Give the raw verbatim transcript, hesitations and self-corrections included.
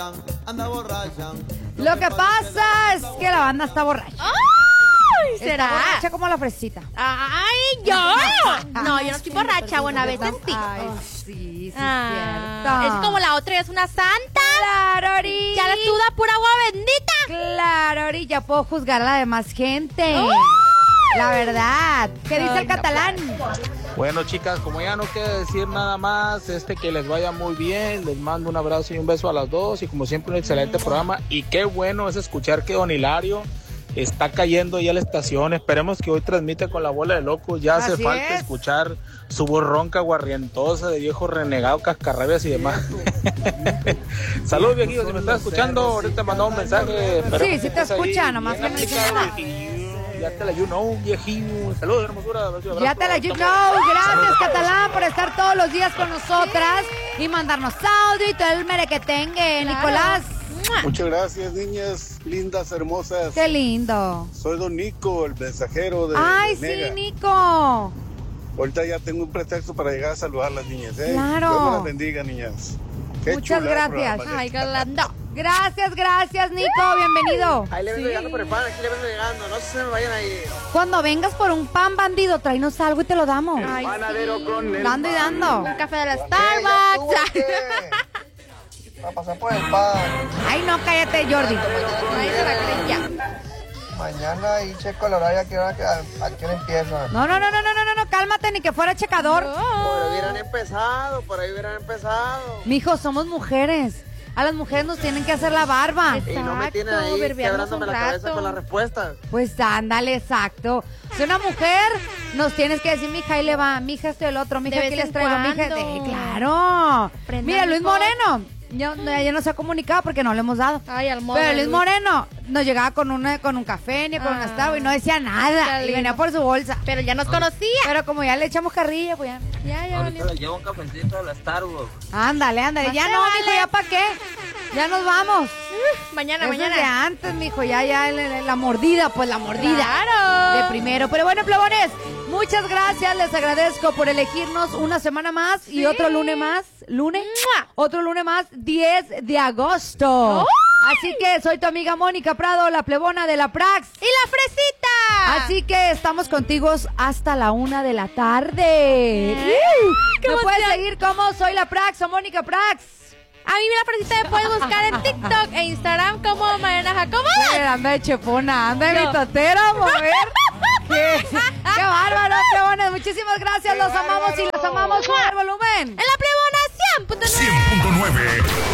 anda borracha. Lo que pasa es que la banda está borracha. ¡Ay! ¿Será? Está borracha como la fresita. ¡Ay, yo! No, yo no estoy borracha, bueno, a veces sí. Ay, sí, sí, Ah, cierto. es como la otra, es una santa. Claro, Ori. Ya la suda pura agua bendita. Claro, Ori, ya puedo juzgar a la demás gente. La verdad. ¿Qué dice el catalán? Bueno, chicas, como ya no queda decir nada más, este que les vaya muy bien, les mando un abrazo y un beso a las dos y como siempre un excelente programa y qué bueno es escuchar que Don Hilario está cayendo ya a la estación. Esperemos que hoy transmita con la bola de locos. Ya hace Así falta es. escuchar su voz ronca, guarrientosa, de viejo renegado, cascarrabias y demás. Saludos, viejillos, si me estás escuchando, ahorita mandó un mensaje. Esperemos Sí, sí te estés ahí escucha, nomás bien que no dice aplicado, nada. viejillo. Ya te la you know, viejillo. Saludos, hermosura. Beso y abrazo. Ya te la you know. Gracias, catalán, por estar todos los días con nosotras y mandarnos audio y todo el merequetengue. Claro. Nicolás, Muchas gracias, niñas lindas, hermosas. qué lindo. Soy Don Nico, el mensajero de Ay, de sí, Mega. Nico. Ahorita ya tengo un pretexto para llegar a saludar a las niñas, ¿eh? Claro. Dios me las bendiga, niñas. Qué Muchas chula el gracias. programa, Ay, galando. Gracias, gracias, Nico. Bienvenido. Ahí le vengo llegando por el pan, aquí le vengo llegando, no se me vayan a ir. Cuando vengas por un pan bandido, tráenos algo y te lo damos. Ay, Panadero sí. con el Dando y dando. Un café de la Eh, ya estuvo, Starbucks. ¿qué? Va a pasar por el pan. Ay, no, cállate, Jordi. Ay, se la creen ya. Mañana ahí checo el horario, a qué hora, a qué hora empieza. No, no, no, no, no, no, no, no, cálmate, ni que fuera checador. Por ahí hubieran empezado, por ahí hubieran empezado. Mijo, somos mujeres. A las mujeres nos tienen que hacer la barba. Y no me tienen Exacto, ahí verbiarnos quebrándome un la cabeza rato. con las respuestas. Pues ándale, exacto. Si una mujer nos tienes que decir, mija, ahí le va, mija, esto y el otro, mija, De aquí vez les en traigo, mija. cuando. de- claro. Prendan Mira, Luis fotos. Moreno, ya, ya no se ha comunicado porque no le hemos dado. Ay, al modo. Pero Luis Luis. Moreno nos llegaba con una, con un café ni con Ah. un Starbucks y no decía nada. Qué Y lindo. venía por su bolsa. Pero ya nos conocía. Pero como ya le echamos carrilla, pues ya. Ya, ya, Ahorita valió. le llevo un cafecito a la Starbucks. Ándale, ándale. No Ya se no, vale. mijo, ya para qué. Ya nos vamos. Mañana, Eso es de mañana. antes, mijo, ya, ya, la, la mordida, pues la mordida. Claro. De primero. Pero bueno, plebones, muchas gracias, les agradezco por elegirnos una semana más y otro lunes más, lunes, ¡Mua! otro lunes más, diez de agosto. Así que soy tu amiga Mónica Prado, la plebona de la Prax. ¡Y la fresita! Así que estamos contigo hasta la una de la tarde. ¡Qué Me puedes emoción! seguir como Soy la Prax o Mónica Prax. A mí la fresita me puedes buscar en TikTok e Instagram como Mariana Jacobo. ¿Qué? Anda de chepona, anda de No. mitotera, a mover. ¿Qué? ¡Qué bárbaro, plebones! Muchísimas gracias, los amamos y los amamos. ¡Suave el volumen! En la plebona cien punto nueve. cien punto nueve.